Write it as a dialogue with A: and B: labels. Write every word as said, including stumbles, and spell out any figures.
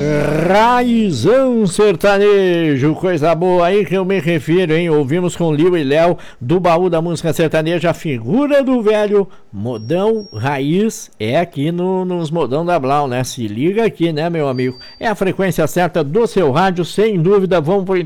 A: Raizão sertanejo, coisa boa aí que eu me refiro, hein? Ouvimos com Lio e Léo, do baú da música sertaneja, a figura do velho modão raiz é aqui no, nos modão da Blau, né? Se liga aqui, né, meu amigo? É a frequência certa do seu rádio, sem dúvida. Vamos pro